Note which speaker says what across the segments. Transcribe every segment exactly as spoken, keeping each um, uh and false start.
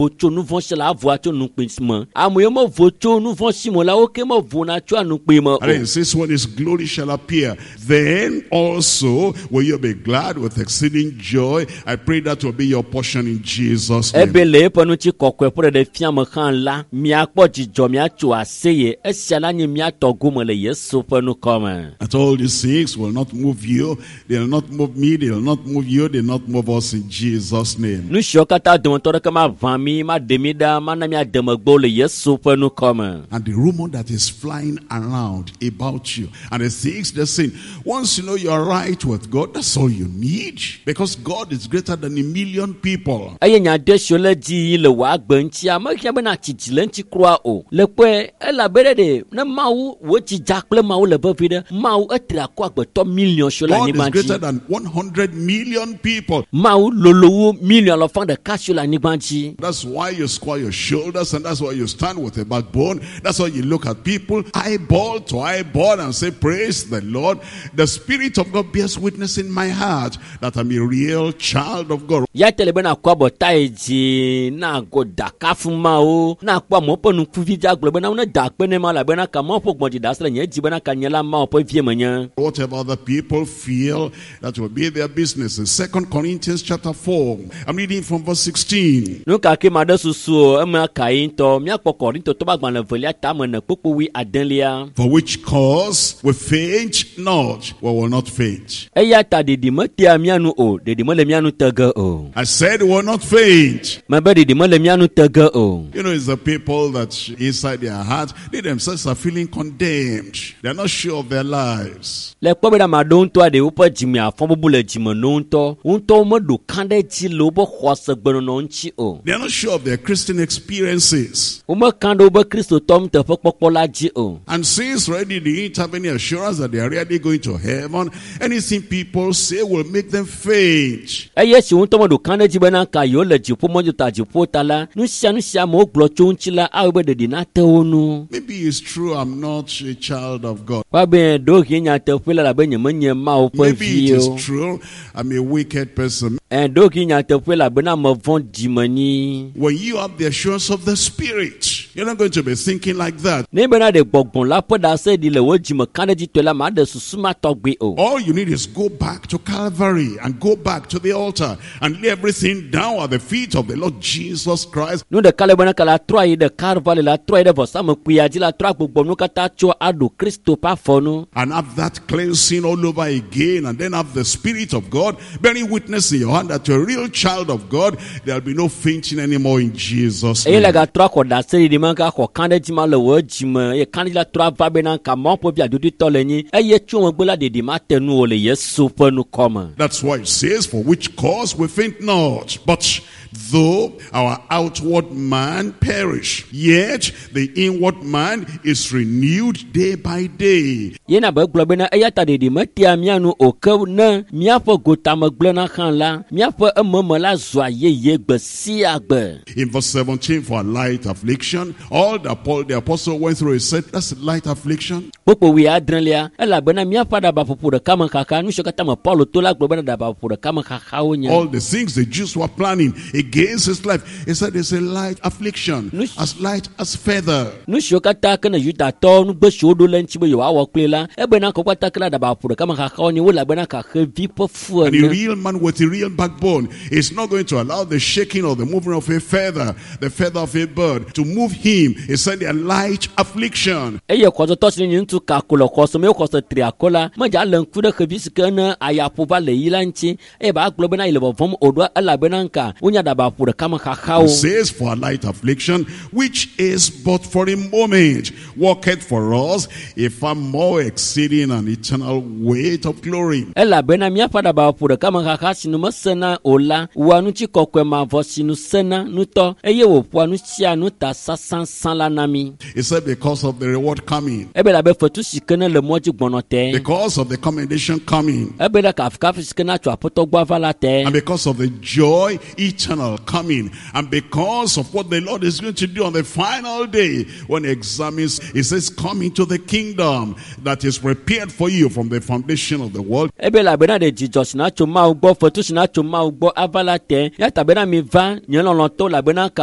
Speaker 1: vocho nu von shela vo acho nu pe mo amoye mo vocho nu von simo la o ke mo vo na cho anu pe mo.
Speaker 2: And then it says, when his glory shall appear, then also will you be glad with exceeding joy. I pray that will be your portion in Jesus' name.
Speaker 1: Ebele ponu chi kokwe pour de fiam kan la mi akpo jijo mi acho aseye esiala ni mi atogo mo le Yesu ponu come.
Speaker 2: At all these things will not move you, they will not move me, they will not move you, they will not move us in Jesus' name.
Speaker 1: Nu shokata don to ka ma vami ma demida ma na mi ademagbo le Yesu ponu come.
Speaker 2: And the rumor that is flying around about you, and the things they're saying, once you know you're right with God, that's all you need, because God is greater than a million people.
Speaker 1: Aye nya de shole di le wa gbanchi ama kia bana chichile nchi kroa o le pe ela bere de na mawu wo chi jakple mawu le be de mawu etra kwa gbeto million shola ni
Speaker 2: God is
Speaker 1: manchi
Speaker 2: greater than one hundred million people.
Speaker 1: mawu lolowo million lo fan de ka shola ni manchi.
Speaker 2: That's why you square your shoulders, and that's why you stand with a backbone. That's why you look at people eyeball to eyeball and say, praise the Lord. The Spirit of God bears witness in my heart that I'm a real child of God.
Speaker 1: Ya telebe na kwa botaiji na go dakafu mawu na kwa mopo nu kuvi jaglo be na una dakpe ne mala be na ka mopo gboji dasle nye jibe na kanyela ma opo vie manya.
Speaker 2: Whatever other people feel, that will be their business. In Second Corinthians chapter four, I'm reading from verse sixteen.
Speaker 1: Nu ka ke made susu e ma kai nto mi akpo Korinto to bagban le velia ta mo na popo wi adenlia.
Speaker 2: For which cause we faint not, we will not faint.
Speaker 1: E ya ta de di matia mianu o de di mo le mianu tege o.
Speaker 2: I said we will not faint.
Speaker 1: Ma be de di mo le mianu tege o.
Speaker 2: You know, it's the people that inside their heart, they themselves are feeling condemned. They're not sure of their lives.
Speaker 1: Le ko be da ma don to de upo jimi afon bubu le jimi no nto nto mo do kande ti lo bo khwase gbeno no nchi o.
Speaker 2: They're not sure of their Christian experiences.
Speaker 1: O mo kando bo Kristo tom te fokpokpo la ji o.
Speaker 2: And since already they don't have any assurance that they are really going to heaven, anything people say will make them faint.
Speaker 1: E yesi nto mo do kande ji bena ka yo le ji po mo ju ta ji po tala nu sia nu sia mo glo chunchi la a be de di na te onu.
Speaker 2: Maybe it's true I'm not a child of God.
Speaker 1: Wa be do hinya te fela la be nyemanye ma o po
Speaker 2: Maybe it is
Speaker 1: vi o.
Speaker 2: true I'm a wicked person.
Speaker 1: En do hinya te fela be na mo von jimani.
Speaker 2: When you have the assurance of the Spirit, you're not going to be thinking like that.
Speaker 1: Ne be na de gbogbon la po da se di le wo jimo kande ji to la ma de susuma togbe o.
Speaker 2: All you need is go back to Calvary and go back to the altar and lay everything down at the feet of the Lord Jesus Christ.
Speaker 1: Nu de kale bona kala troi de carvalho la troi de vosa mo kuya ji la troi gbogbo nu kata cho ado Kristo pa fonu.
Speaker 2: And have that cleansing all over again, and then have the Spirit of God bearing witness in your hand that you're a real child of God. There'll be no fainting anymore in Jesus'
Speaker 1: E
Speaker 2: name.
Speaker 1: la ga troi ko da se di man ka ko kande ji ma le wo jimo e kande la troi va be na ka mo po bia dudu to le ni e ye chu mo gbola de di ma tenu o le Yesu ponu come.
Speaker 2: That's why it says, for which cause we faint not. But though our outward man perish, yet the inward man is renewed day by day.
Speaker 1: Ye na be glo be na e ya ta de di matia mianu o ke na mia fo gota mo glo na kan la mia fo emmo la zwa ye ye gbe si agbe.
Speaker 2: In verse seventeen, for a light affliction, all that Paul the apostle went through, he said, that's a light affliction.
Speaker 1: Popo wi adrenlia ela be na mia fa da ba popo de kama kaka nu shokata mo Paulo to la glo be na da ba popo de kama kaka o nya.
Speaker 2: All the things the Jews were planning against his life, he said it's a light affliction, as light as feather.
Speaker 1: Nu shokata kana yuta to nu gbe shodo lenchi be yo awo kle la e be na ko kwata kala da ba popo de kama kaka o ni wo la be na ka heavy po fu
Speaker 2: And a real man with a real backbone is not going to allow the shaking or the moving of a feather, the feather of a bird, to move him. He said a light affliction.
Speaker 1: e ye ko to sin ni tu ka ko lo ko so me ko so triakola ma ja len ku de heavy skana aya po ba le yilanchi e ba glo be na ile bo vom odo ala be na nka unya da ba popo de kama kaka o.
Speaker 2: It says, for a light affliction, which is but for a moment, worketh for us a far more exceeding and eternal weight of glory.
Speaker 1: Ela be na mia fa da ba popo de kama kaka sinu masena ola wa nu chi kokwe ma vo sinu sena nu to e ye wo po nu sia nu ta sasan san la nami.
Speaker 2: He said, because of the reward coming,
Speaker 1: E be la be fotu sikene le moji gbonote.
Speaker 2: because of the commendation coming,
Speaker 1: E be la ka afka sikena cho apoto gba vala te.
Speaker 2: and because of the joy eternal coming, and because of what the Lord is going to do on the final day when he examines, he says, come into the kingdom that is prepared for you from the foundation of the world.
Speaker 1: E be la be na de Jesus na cho ma ugbo fotu na cho ma ugbo avala te. Ya ta be na mi va nyen lon to la be na ka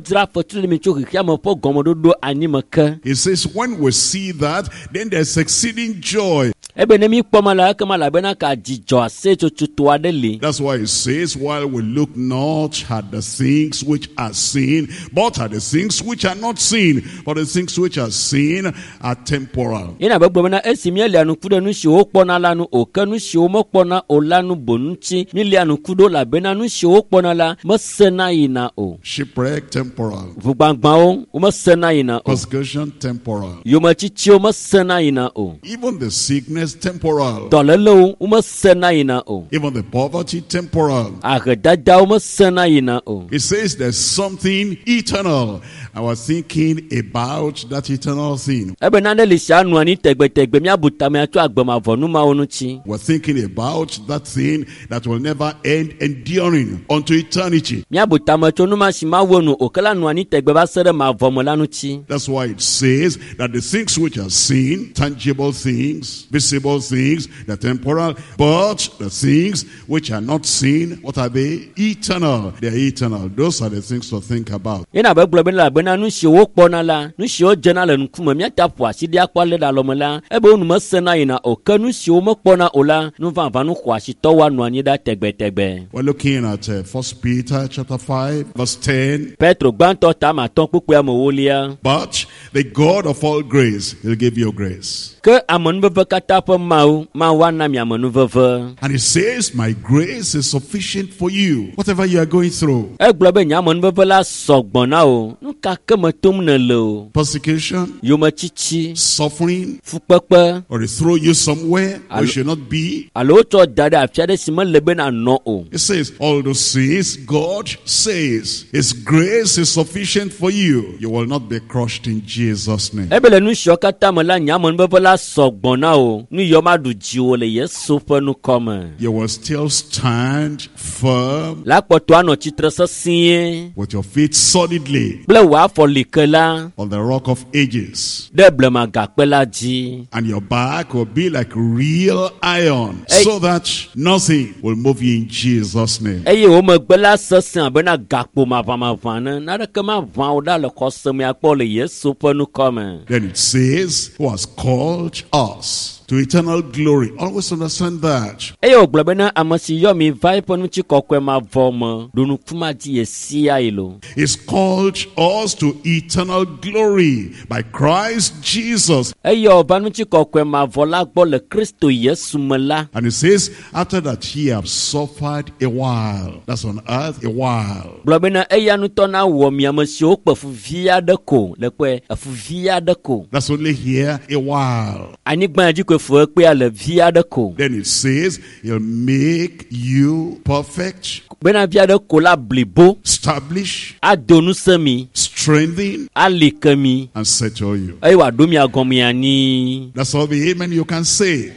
Speaker 1: dzra fetri mi tso xexia me ƒe gɔmeɖoɖo anyi me ke.
Speaker 2: It says, when we see that, then there's exceeding joy.
Speaker 1: Ebe ne mi kpɔma la ekema elabena ka dzidzɔ aseyetsotso aɖe li.
Speaker 2: That's why it says, while we look not at the things which are seen, but at the things which are not seen. For the things which are seen are temporal.
Speaker 1: Yina be gblɔ bena esi míelia nuku ɖe nu siwo kpɔna la nu o, ke nu siwo mekpɔna o la nu bonu ŋuti míelia nuku ɖo elabena nu siwo kpɔna la mesena yina o.
Speaker 2: Shipwreck, temporal.
Speaker 1: Vugbagbawo womesena yina o.
Speaker 2: Persecution, temporal.
Speaker 1: Yometsitsiwo mesena yina o.
Speaker 2: Even the sickness, temporal.
Speaker 1: Dɔlélewo womesena yina o.
Speaker 2: Even the poverty, temporal.
Speaker 1: Ahedadawo mesena yina o.
Speaker 2: It says there's something eternal. I was thinking about that eternal thing.
Speaker 1: Ebe nane li sia nu ani tegbetegbe miabu tame atso agbemavɔ numawo ŋuti.
Speaker 2: We're thinking about that thing that will never end, enduring unto eternity.
Speaker 1: Miabu tame tso numa si ma wo nu o ke la nu ani tegbe va se ɖe mavɔ me la ŋuti.
Speaker 2: That's why it says that the things which are seen, tangible things, visible things, they're temporal, but the things which are not seen, what are they? Eternal. They're eternal. Those are the things to think about.
Speaker 1: Yena be gblɔ be la bena nu siwo kpɔna la, nu siwo dzena le ŋkume miata ƒo asi ɖi akpɔ le ɖe alɔme la, ebe wo nu mesena yina o, ke nu siwo mekpɔna o la, nu vavã nu xɔ asitɔwo anɔ anyi ɖe tegbetegbe.
Speaker 2: We're looking at uh, First Peter chapter five, verse ten.
Speaker 1: Petro gbãtɔ tame atɔ kpukpea me wolia.
Speaker 2: But the God of all grace, He'll give you grace.
Speaker 1: Ke amenuveve katã ƒe Mawu, Mawu ana mi amenuveve.
Speaker 2: And it says, my grace is sufficient for you, whatever you are going through.
Speaker 1: Egblɔ be nye amenuveve la sɔgbɔ na o, nu ka ke me tom nele o.
Speaker 2: Persecution,
Speaker 1: Yometsitsi,
Speaker 2: suffering,
Speaker 1: fukpekpe,
Speaker 2: or they throw you somewhere where
Speaker 1: Alo-
Speaker 2: you should not be.
Speaker 1: alo wotsɔ da ɖe afi aɖe si mele be nanɔ o.
Speaker 2: It says, all those things, God says, His grace is sufficient for you. You will not be crushed in Jesus' name.
Speaker 1: Ebe le nu siwo katã me la nye amenuveve la sɔgbɔ na o, nu yɔ ma ɖu dziwò le Yesu ƒe nukɔme.
Speaker 2: You will still stand firm
Speaker 1: La kpɔtɔ anɔ tsitre sesĩe
Speaker 2: with your feet solidly
Speaker 1: kple wò afɔ li ke la
Speaker 2: on the rock of ages.
Speaker 1: ɖe blemagakpe la dzi.
Speaker 2: And your back will be like real iron,
Speaker 1: Hey.
Speaker 2: so that nothing will move you in Jesus' name.
Speaker 1: Eye wo megbe la sesẽ abena gakpo maʋamaʋã ne, naneke maʋã wo ɖa le xɔse mea kpɔ le Yesu ƒe nukɔme.
Speaker 2: Then it says, who has called us to eternal glory. Always understand that.
Speaker 1: Eye wògblɔ bena ame si yɔ mi va eƒe ŋutikɔkɔe mavɔ me ɖo nuku ma dzi yesia yi lo.
Speaker 2: He's called us to eternal glory by Christ Jesus.
Speaker 1: Eyɔ va ŋutikɔkɔe mavɔ la gbɔ le Kristo Yesu me la.
Speaker 2: And it says, after that he have suffered a while. That's on earth, a while.
Speaker 1: Gblɔ bena eya nutɔ na wɔ mi ame siwo kpe fu vi aɖe ko le kpe efu vi aɖe ko.
Speaker 2: That's only here, a while.
Speaker 1: Anyigba ya dzi koe fu ekpea le vi aɖe ko.
Speaker 2: Then it says, he'll make you perfect,
Speaker 1: Bena vi aɖe ko la blibo,
Speaker 2: establish,
Speaker 1: ado nu se mi,
Speaker 2: strengthen,
Speaker 1: ali ke mi,
Speaker 2: and settle you.
Speaker 1: eye wòaɖo mi agɔme anyi.
Speaker 2: That's all the amen you can say.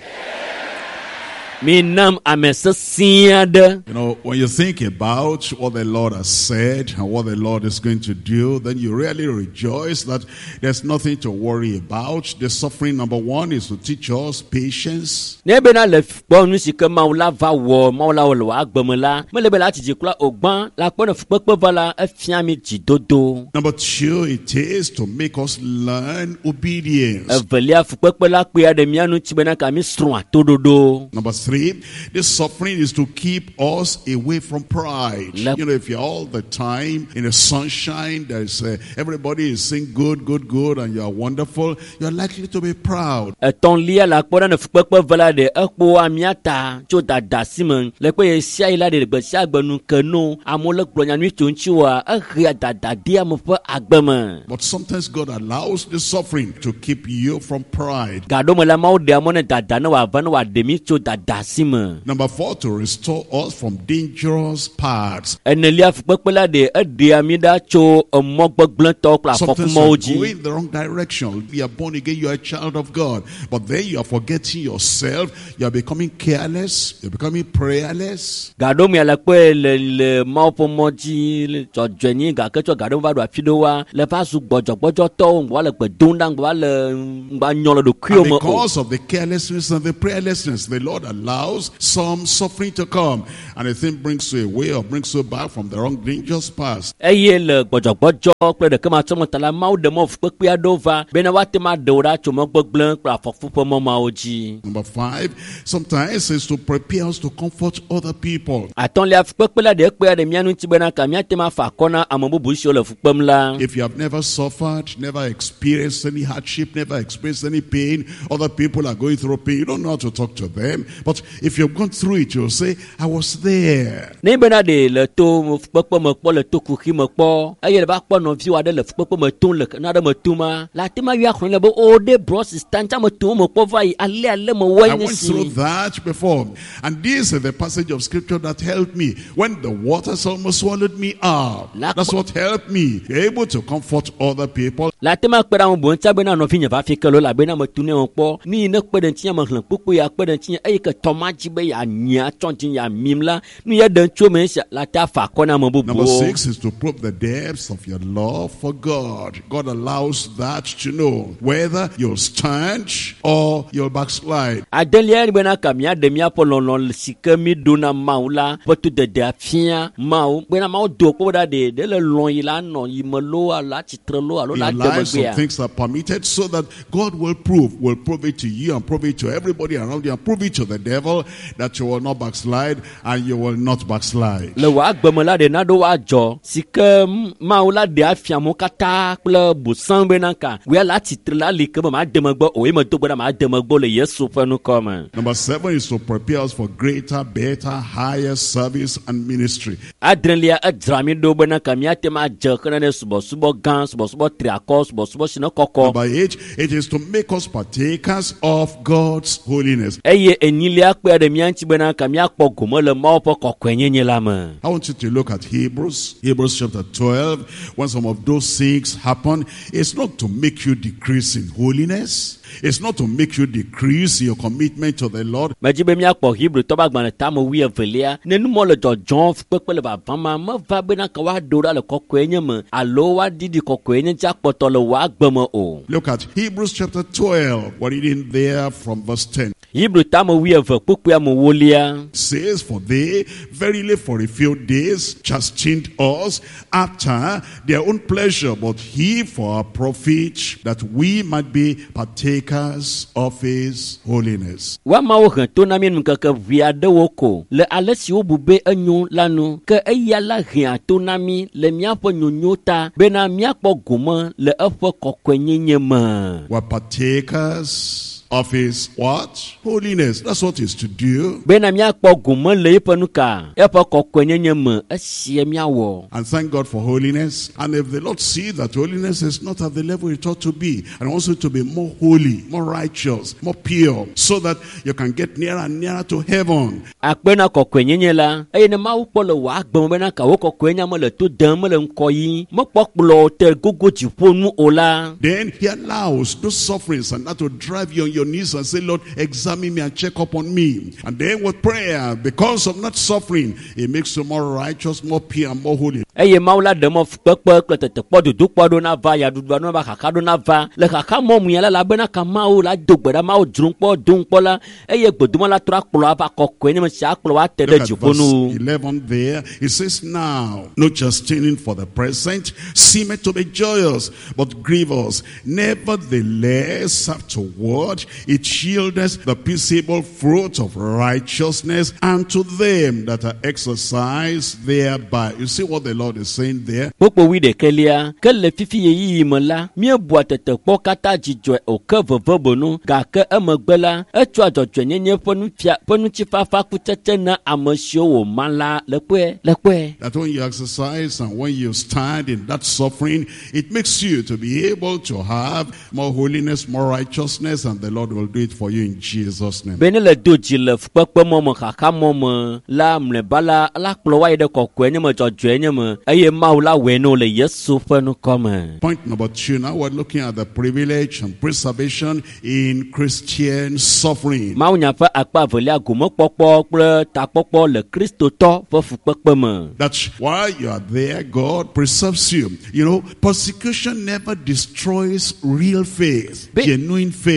Speaker 1: Mi nam ame sesĩ aɖe.
Speaker 2: You know, when you think about what the Lord has said and what the Lord is going to do, then you really rejoice that there's nothing to worry about. The suffering, number one, is to teach us patience.
Speaker 1: Ne bena le kpɔ nu si ke Mawu la va wɔ, Mawu la wɔ le wò agbeme la, mele be la dzidzi kura o gbã la kpɔ ne fukpekpe va la efia mi dzidodo.
Speaker 2: Number two, it is to make us learn obedience.
Speaker 1: Evelia fukpekpe la kpea ɖe mía ŋuti bena ka mi srɔ̃ atoɖoɖo.
Speaker 2: Number three, this suffering is to keep us away from pride.
Speaker 1: Lep-
Speaker 2: You know, if you're all the time in the sunshine, there's uh, everybody is saying good, good, good, and you're wonderful, you're likely to be proud.
Speaker 1: Etɔ̃lia la kpɔ ɖe ne fukpekpe ve la ɖe ekpo amia ta tso dada si me le kpe ye sia yi la ɖe gbe sia gbe nu ke no amewo le gblɔ nyanu tso ŋuti woa ehea dada ɖi ame ƒe agbe me.
Speaker 2: But sometimes God allows the suffering to keep you from pride.
Speaker 1: Gaɖo me la Mawu ɖe amewo ne dada ne wòava ne wòaɖe mi tso dada si me.
Speaker 2: Number four, to restore us from dangerous paths.
Speaker 1: Enelia fukpekpe la ɖe eɖea mi ɖa tso emɔ gbegblẽtɔwo kple
Speaker 2: Sometimes
Speaker 1: afɔkumɔwo
Speaker 2: you're
Speaker 1: dzi.
Speaker 2: going the wrong direction. You are born again, you are a child of God. But then you are forgetting yourself. You are becoming careless. You're becoming prayerless.
Speaker 1: Gaɖo me le kpe le le Mawu ƒe mɔ dzi le dzɔdzɔenyi gake tsɔ gaɖo va ɖo afi ɖe wa le va zu gbɔdzɔgbɔdzɔtɔwo ŋgɔ va le gbe dom ɖa ŋgɔ va le ŋgba nyɔ le ɖokuiwo
Speaker 2: And
Speaker 1: me o.
Speaker 2: because of the carelessness and the prayerlessness, the Lord allows some suffering to come, and the thing brings you away or brings you back from the wrong dangerous past.
Speaker 1: Eye le gbɔdzɔgbɔdzɔ kple ɖekema tsɔmɔtala mawo ɖe mɔ fukpekpe aɖewo va bena woate ma ɖe wo ɖa tso mɔ gbegblẽ kple afɔku ƒe mɔ mawo dzi.
Speaker 2: Number five, sometimes it's to prepare us to comfort other people.
Speaker 1: Atɔ̃lia fukpekpe la ɖe ekpea ɖe mía ŋuti bena ka míate ma fa akɔ na ame bubu siwo le fukpem la.
Speaker 2: If you have never suffered, never experienced any hardship, never experienced any pain, other people are going through pain, you don't know how to talk to them. But if you've gone through it, you'll say, I was there.
Speaker 1: Ne bena ɖe le to fukpekpe me kpɔ le to kuxi me kpɔ eye le va kpɔ nɔviwo aɖe le fukpekpe me tom le na ɖe me tom ma le ate ma yɔ axlẽ le be o ɖe brɔ sista ntsa me tom me kpɔ va yi ale ale me wɔe
Speaker 2: I
Speaker 1: ne
Speaker 2: went
Speaker 1: si.
Speaker 2: through that before. And this is the passage of scripture that helped me. When the waters almost swallowed me up. That's what helped me. Be able to comfort other people.
Speaker 1: Le ate ma kpe ɖe ŋu bo ntsa bena nɔvi nye va fi ke lo elabena me tu ne wo kpɔ ni ne kpe ɖe ŋuti nye me xlẽ kpukpu ya kpe ɖe ŋuti nye eye ke tɔ ma dzi be ya nya tsɔ ŋuti ya mim la nu ya ɖe tso me sia la te afa akɔ na ame
Speaker 2: Number
Speaker 1: bubuwo.
Speaker 2: six is to probe the depths of your love for God. God allows that to know whether you'll stand or you'll backslide.
Speaker 1: Adelia bena ka mia de mia po lɔlɔ si ke mi do na Mawu la be to dede afia Mawu bena Mawu do kpɔ ɖa de de le lɔn yi la nɔ yi me lo alo atsitre lo alo
Speaker 2: In
Speaker 1: la
Speaker 2: your
Speaker 1: de
Speaker 2: life, some
Speaker 1: megbea.
Speaker 2: things are permitted so that God will prove, will prove it to you and prove it to everybody around you and prove it to the devil that you will not backslide and you will not backslide.
Speaker 1: Le wa agbeme la de na do wa dzɔ si ke Mawu la de afia mo katã kple busã bena ka wia la atsitre la li ke me ma de megbe o ye me do gbe ɖa ma de megbe le Yesu ƒe nukɔ me.
Speaker 2: Number seven is to prepare us for greater, better, higher service and ministry.
Speaker 1: Adrelia edzra mi do bena ka miate ma dze xena ɖe subɔsubɔ gã subɔsubɔ triakɔ subɔsubɔ si ne kɔkɔ.
Speaker 2: Number eight, it is to make us partakers of God's holiness.
Speaker 1: Eye enyilia kpea ɖe mia ŋuti bena ka miakpɔ gome le Mawu ƒe kɔkɔenyenye la me.
Speaker 2: I want you to look at Hebrews, Hebrews chapter twelve. When some of those things happen, it's not to make you decrease in holiness. It's not to make you decrease your commitment to the Lord.
Speaker 1: Medzi be miakpɔ Hebrew tɔ be agbalẽ tame wi evelia ne numɔ le dzɔdzɔm kpekpe le vava ma meva bena ka woaɖo ɖa le kɔkɔenye me alo woaɖiɖi kɔkɔenye dzi akpɔtɔ le wò agbe me o.
Speaker 2: Look at Hebrews chapter twelve. We're reading there from verse ten.
Speaker 1: Hebrew tame wi eve kpukpua me wolia.
Speaker 2: It says, for they verily for a few days chastened us after their own pleasure, but he for our profit, that we might be partakers of his holiness.
Speaker 1: Wa Mawu hẽ to na mi ŋkeke ʋi aɖewo ko le ale si wobu be enyo la nu ke eya la hẽa to na mi le míaƒe nyonyo ta bena míakpɔ gome le eƒe kɔkɔenyenye me.
Speaker 2: We're partakers of his what? Holiness. That's what he's to do.
Speaker 1: Bena míakpɔ gome le eƒe nu ka eƒe kɔkɔenyenye me esie míawɔ.
Speaker 2: And thank God for holiness. And if the Lord see that holiness is not at the level it ought to be, and wants you to be more holy, more righteous, more pure, so that you can get nearer and nearer to heaven.
Speaker 1: Akpena kɔkɔenyenye la eye ne Mawu kpɔ le wò agbe me bena ka wo kɔkɔenya me le to dem me le ŋkɔ yi mekpɔ kplɔ te gogo dziƒo nu o la.
Speaker 2: Then he allows those sufferings and that to drive you on your knees and say, Lord, examine me and check up on me. And then with prayer, because of not suffering, it makes you more righteous, more pure, and more holy.
Speaker 1: Eye Mawu la ɖe mɔ kpekpe kple tetekpɔ dodo kpɔ ɖo na va yaɖuɖua no va xaxa ɖo na va le xaxa mɔ mu ya la la bena ka Mawu la do gbe ɖa Mawu dzrom kpɔ dom kpɔ la eye gbedoma la trɔ akplɔ ava kɔkɔe ne me si akplɔ wa te ɖe
Speaker 2: Look at
Speaker 1: dziƒo nu.
Speaker 2: verse eleven there. It says, now, no chastening for the present seemeth to be joyous, but grievous. Nevertheless, afterward, it yieldeth the peaceable fruit of righteousness unto them that are exercised thereby. You see what the Lord is saying there?
Speaker 1: Kpokpo wi ɖekelia ke le fifi yeyiyi me la míebua tetekpɔ katã dzidzɔe oke veve bonu gake emegbe la etsɔa dzɔdzɔenyenye ƒe nufia ƒe ŋutifafa kutsetse na ame siwo wòma la le kpɔe le kpɔe.
Speaker 2: That when you exercise and when you stand in that suffering, it makes you to be able to have more holiness, more righteousness, and the Lord will do it for you in Jesus' name.
Speaker 1: Bene le do dzi le fukpekpe mɔ me xaxa mɔ me la mlɔeba la la kplɔ wa yi ɖe kɔkɔenye me dzɔdzɔenye me eye Mawu la wɔe no le Yesu ƒe nukɔ me.
Speaker 2: Point number two, now we're looking at the privilege and preservation in Christian suffering.
Speaker 1: Mawu nya ƒe akpa evelia gomekpɔkpɔ kple takpɔkpɔ le kristotɔ ƒe fukpekpe me.
Speaker 2: That's why you are there, God preserves you. You know, persecution never destroys real faith,
Speaker 1: Be-
Speaker 2: genuine faith.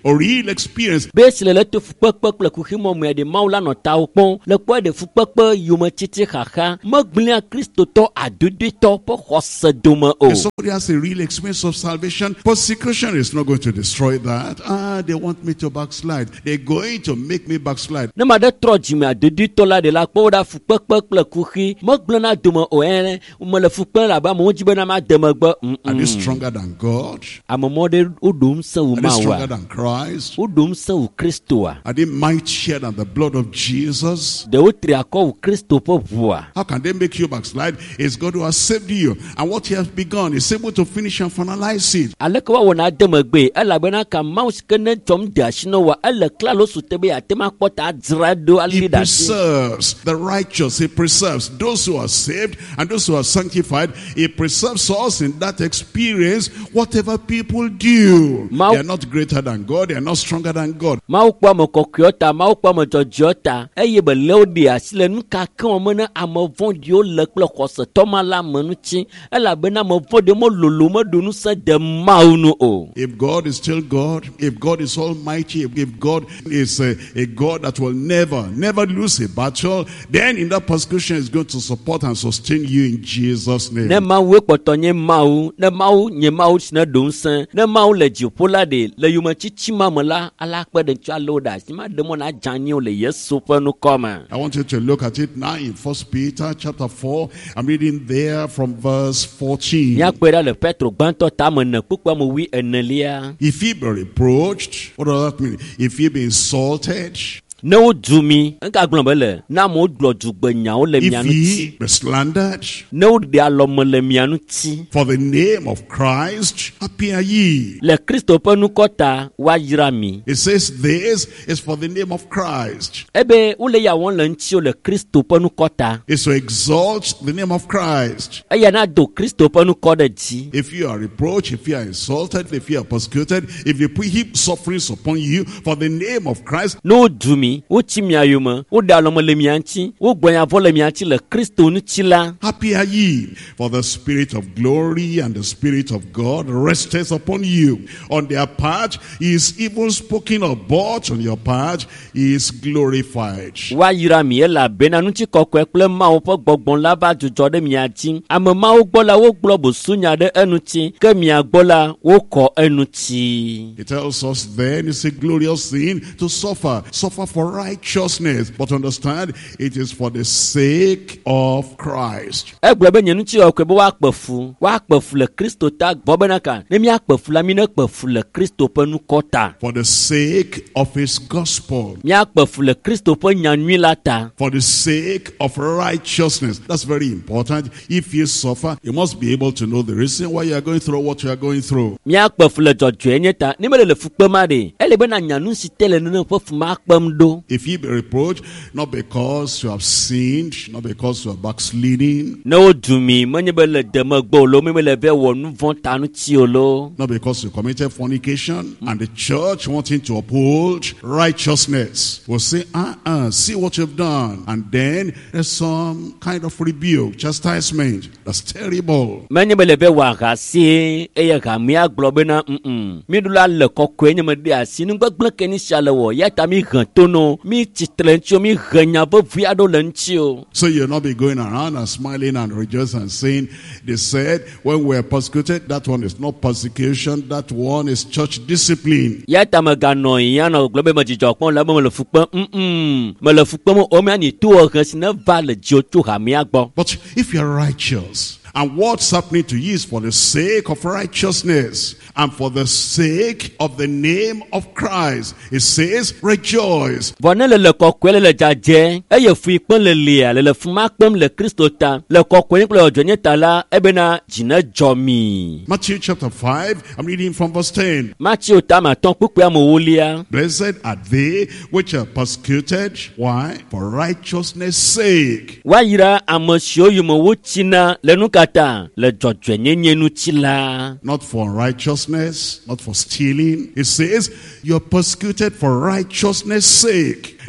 Speaker 2: or real experience.
Speaker 1: Besle le to fukpekpe kple kuximo me de maula no tawo pon le kpo de fukpekpe yome titi xaxa megblea kristoto adodito po xose dome o.
Speaker 2: If somebody has a real experience of salvation, persecution is not going to destroy that. Ah, they want me to backslide. They're going to make me backslide.
Speaker 1: Ne ma de tro jime adodito la de la kpo da fukpekpe kple kuxi megblena dome o ene me le fukpe la ba mo jibe na ma demegbe.
Speaker 2: Are they stronger than God?
Speaker 1: Amamo de udum se u
Speaker 2: Are they stronger
Speaker 1: mawa.
Speaker 2: than Christ?
Speaker 1: Udum se u Kristoa.
Speaker 2: Are they mightier than the blood of Jesus?
Speaker 1: De utri ako u Kristo po vua.
Speaker 2: How can they make you backslide? It's God who has saved you. And what he has begun is able to finish and finalize it.
Speaker 1: Aleka wa wona demegbe elabena ka maus kene tom dashino wa ele klalo sutebe atema kpota dzrado
Speaker 2: He
Speaker 1: alida.
Speaker 2: preserves the righteous. He preserves those who are saved and those who are sanctified. He preserves us in that experience, whatever people do.
Speaker 1: Ma-
Speaker 2: They are not greater than God. They are not stronger than God.
Speaker 1: Mau kwa mo kokiota, mau kwa mo jojota. Eye be leodi asile nuka kan mo na amovon o le kple kose toma la menuchi. Elabena mo vode mo lolo mo dunu se de maunu o.
Speaker 2: If God is still God, if God is almighty, if God is a, a God that will never, never lose a battle, then in that persecution is going to support and sustain you in Jesus' name.
Speaker 1: Ne mau we kpoto nye mau, ne mau nye mau sine donsen, ne mau le jipola de le yume chichi mamela ala kpe de twa loda. Sima demo na janyo le yesu pe nu koma.
Speaker 2: I want you to look at it now in First Peter chapter four. I'm reading there from verse fourteen.
Speaker 1: Nya kpe da le Petro gbanto ta me ne kpukpa mo wi enelia.
Speaker 2: If ye be reproached, what does that mean? If ye be insulted,
Speaker 1: Ne wo dumi, nka gblon be le, na mo gblɔ dugbe nyawo le
Speaker 2: if
Speaker 1: mianu
Speaker 2: ye
Speaker 1: ti.
Speaker 2: be slandered,
Speaker 1: Ne wo de alɔme le mianu ti.
Speaker 2: for the name of Christ, happy are ye.
Speaker 1: Le Kristo ƒe nukɔta wa yra mi.
Speaker 2: It says this is for the name of Christ.
Speaker 1: Ebe wo le ya wɔn le ŋuti le Kristo ƒe nukɔta.
Speaker 2: Is to exalt the name of Christ.
Speaker 1: Eya na do Kristo ƒe nukɔ ɖe dzi.
Speaker 2: If you are reproached, if you are insulted, if you are persecuted, if they put heap sufferings upon you for the name of Christ,
Speaker 1: Ne wo dumi, wo tsi mia yome, wo de alɔme le mia ŋuti, wo gbɔnya vɔ le mia ŋuti le Kristo ŋuti la.
Speaker 2: happy are ye, for the Spirit of glory and the Spirit of God resteth upon you. On their part, he is even spoken of, but on your part, he is glorified.
Speaker 1: Wa yra mi elabena ŋuti kɔkɔe kple Mawu ƒe gbɔgbɔ la va dzudzɔ ɖe mia dzi. Ame mawo gbɔ la wogblɔ bosunya ɖe eŋuti, ke mia gbɔ la wokɔ eŋuti.
Speaker 2: It tells us then it's a glorious thing to suffer. Suffer for righteousness. But understand, it is for the sake of Christ.
Speaker 1: Egblɔ be nye ŋuti kɔkɔe be woakpe fu, woakpe fu le Kristo ta gbɔ bena ka, ne míakpe fu la, mí ne kpe fu le Kristo ƒe nukɔ ta.
Speaker 2: For the sake of his gospel.
Speaker 1: Míakpe fu le Kristo ƒe nyanyui la ta.
Speaker 2: For the sake of righteousness. That's very important. If you suffer, you must be able to know the reason why you are going through what you are going through.
Speaker 1: Míakpe fu le dzɔdzɔe nye ta, ne mele le fukpe ma de, ele bena nyanu si te le nene ƒe fu ma kpem ɖo.
Speaker 2: If you be reproached, not because you have sinned, not because you are backsliding,
Speaker 1: Ne wo dumi, menye be le deme gbɔ o lo, me le be wɔ nu vɔ̃ ta ŋuti o lo.
Speaker 2: not because you committed fornication, and the church wanting to uphold righteousness will say, uh-uh, see what you've done. And then there's some kind of rebuke, chastisement. That's terrible.
Speaker 1: Menye be le be wɔ ahasi, eye ha míagblɔ bena mm mí ɖo la le kɔkɔe nye me de asi, nugbegblẽ ke ni sia le wɔ, ya ta mí hẽ to no, mí tsitre ŋuti o, mí hẽ nya vevi aɖewo le ŋuti o.
Speaker 2: So you'll not be going around and smiling and rejoicing and saying, they said, when we're persecuted, that one is not persecution, that one is church discipline.
Speaker 1: Ya ta me ganɔ yi ya nɔ gblɔ be me dzidzɔ kpɔm le be me le fu kpem, mm me le fu kpem o, mía ni to he si ne va le dziwo tso ha mía gbɔ.
Speaker 2: But if you're righteous, and what's happening to you is for the sake of righteousness and for the sake of the name of Christ, it says, rejoice.
Speaker 1: Vɔ ne le le kɔkɔe le le dzadze, eye fu kpem le lia, le le fu ma kpem le Kristo ta, le kɔkɔe kple ɔdzɔnye ta la, ebena dzi ne dzɔ mi.
Speaker 2: Matthew chapter five, I'm reading from verse ten.
Speaker 1: Matthew ta ma tɔn kpukpea me wolia.
Speaker 2: Blessed are they which are persecuted. Why? For righteousness' sake.
Speaker 1: Wa yira ame siwo yome wotsina le nu kata le dzɔdzɔenyenye ŋuti la.
Speaker 2: Not for unrighteousness, not for stealing. It says, you're persecuted for righteousness' sake.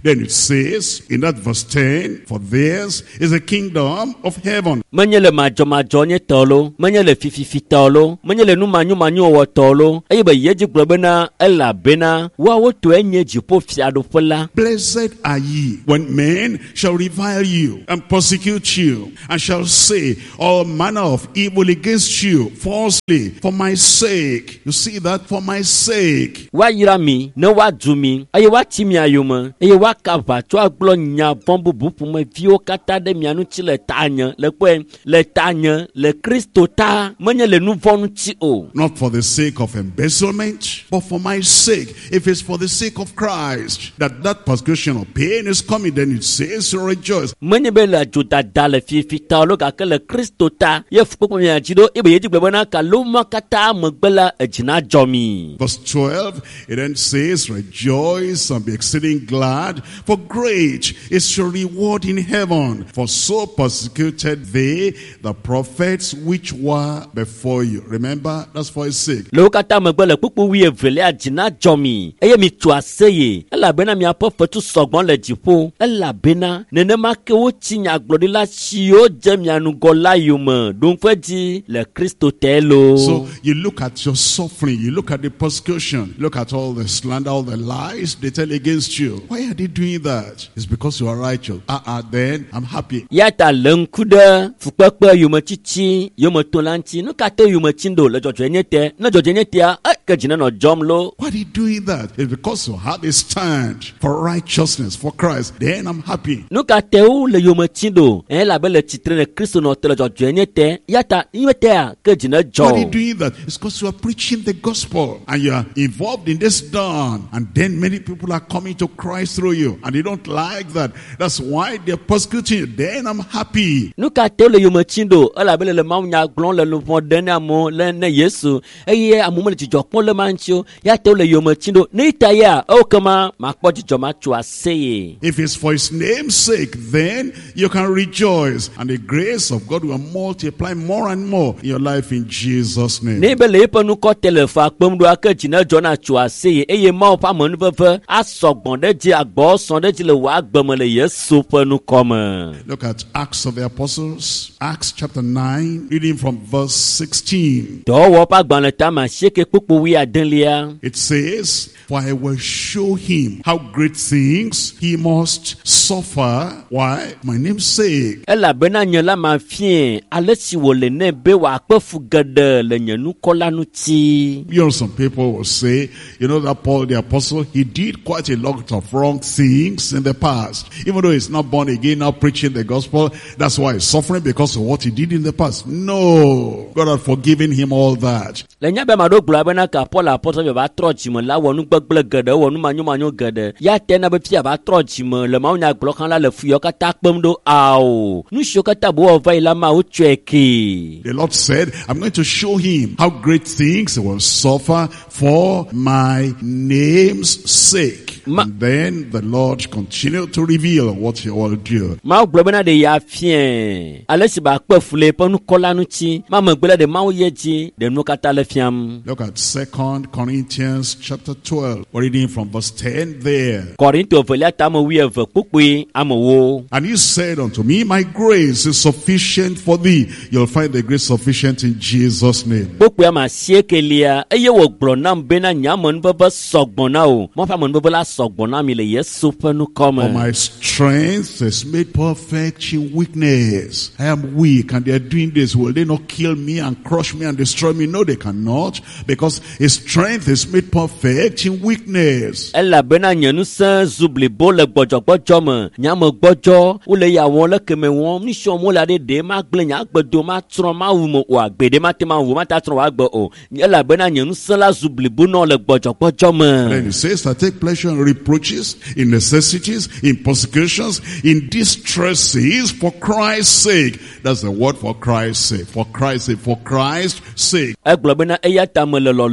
Speaker 2: Then it says in that verse ten, for theirs is the kingdom of heaven.
Speaker 1: Manyele majo majo nye tolo, manyele fififi tolo, manyele nu manyu manyu wa tolo. Ayi ba yeji globena ela bena wa woto enye jipo fiado fola.
Speaker 2: Blessed are ye when men shall revile you and persecute you, and shall say all manner of evil against you falsely for my sake. You see that? For my sake.
Speaker 1: Wa yirami no wa dumi. Ayi wa timi ayoma. Ayi wa kava to aglo nya bombu bupu me vio kata de mianu ti le tanya le kwe le tanya le Kristo ta manye le nu vonu ti o.
Speaker 2: Not for the sake of embezzlement, but for my sake. If it's for the sake of Christ that that persecution or pain is coming, then it says rejoice.
Speaker 1: Manye be la juda dale fi fi ta lo ka ke le Kristo ta ye fu ko mi ajido e be yeji gbebona ka lo ma kata magbela ejina jomi.
Speaker 2: Verse twelve, it then says, rejoice and be exceeding glad, for great is your reward in heaven. For so persecuted they the prophets which were before you. Remember, that's for his sake.
Speaker 1: Lo kata magbela pupu wi evele ajina jomi. Eye mi tu aseye. Ela bena mi apofu tu sogbon le jipo. Ela bena nene ma ke wo tinya glodi la chio jemi anu gola yume. Don fe di le Kristo telo.
Speaker 2: So you look at your suffering, you look at the persecution, look at all the slander, all the lies they tell against you. Why are they doing that? It's because you are righteous. Uh-uh, then I'm happy.
Speaker 1: Yata lenkuda fukpekpe yume chichi yume tolanti no kate yume chindo le jojo enyete no jojo enyete a ke jina no jomlo.
Speaker 2: Why are they doing that? It's because you have a stand for righteousness, for Christ. Then I'm happy.
Speaker 1: No kate u le yume chindo en la bele chitre ne Kristo no tele jojo enyete yata yete a ke jina jo.
Speaker 2: Why are they doing that? It's because you are preaching the gospel and you are involved in this dawn, and then many people are coming to Christ through you and they don't like that. That's why they're persecuting you. Then I'm happy.
Speaker 1: No kate le yume chindo ala bele le maunya glon le lufon dene amo le ne Yesu eye amume le jijo pon le mancho yata le yume chindo ni taya o kama makpo jijo ma tu aseye.
Speaker 2: If it's for his name's sake, then you can rejoice, and the grace of God will multiply more and more in your life in Jesus' name.
Speaker 1: Ne bele ipo nu ko telefa kpomdo ake jina jona tu aseye eye ma pa mo nu fefe asogbon de ji agbo son de ji le wa agbemo le Yesu pe nu kome.
Speaker 2: Look at Acts of the Apostles, Acts chapter nine, reading from verse sixteen.
Speaker 1: Do wo pa gban le ta ma sheke pupu wi adenlia.
Speaker 2: It says, for I will show him how great things he must suffer. Why? My name's sake.
Speaker 1: Ela bena nyela ma fien alesi wo le ne be wa akpefu gede le nyenu kola nu ti.
Speaker 2: You know, some people will say, you know, that Paul the apostle, he did quite a lot of wrong things in the past. Even though he's not born again, now preaching the gospel, that's why he's suffering, because of what he did in the past. No, God had forgiven him all that.
Speaker 1: Le nya be ma do glo bena ka Paul apostle be ba trochi mo la wonu gbegble gede wonu manyu manyu gede ya tena be pia ba trochi mo le ma nya glo kan la le fuyo ka ta kpem do awo nu sho ka ta bo ova ila ma o cheki.
Speaker 2: The Lord said, I'm going to show him how great things he will suffer for my name's sake.
Speaker 1: Ma
Speaker 2: and then the Lord continued to reveal what he will do.
Speaker 1: Ma glo bena de ya fien alesi ba kpefule ponu kola nu ti ma mo gbele de ma o yeji de nu ka ta le fiam.
Speaker 2: Look at Second Corinthians chapter twelve. We're reading from verse ten there.
Speaker 1: Korinto velia ta mo wi eve pukwe amowo.
Speaker 2: And he said unto me, my grace is sufficient for thee. You'll find the grace sufficient in Jesus' name.
Speaker 1: Pukwe ama siekelia eye wo glo nam bena nyamon bebe sogbona o mo fa mon bebe la sogbona mi le Yesu penu come.
Speaker 2: For my strength is made perfect in weakness. I am weak and they are doing this. Will they not kill me and crush me and destroy me? No, they cannot, because his strength is made perfect in weakness.
Speaker 1: Ela bena nyenu san zubli bo le gbojo gbojo mo nyamo gbojo o le ya won le keme won ni so mo la de de ma gble nya gbedo ma tron ma wu mo wa gbede ma te ma wu ma ta tron wa gbo o ela bena nyenu san la zubli bo no le gbojo gbojo mo.
Speaker 2: Then he says, I take pleasure in reproaches, in necessities, in persecutions, in distresses for Christ's sake. That's the word, for Christ's sake. For Christ's sake. For Christ's sake.
Speaker 1: Eglo bena eya ta mo le lo